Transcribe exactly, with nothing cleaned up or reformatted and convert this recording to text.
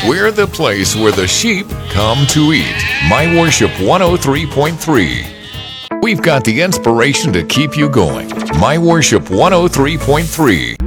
We're the place where the sheep come to eat. My Worship one oh three point three. We've got the inspiration to keep you going. My Worship one oh three point three.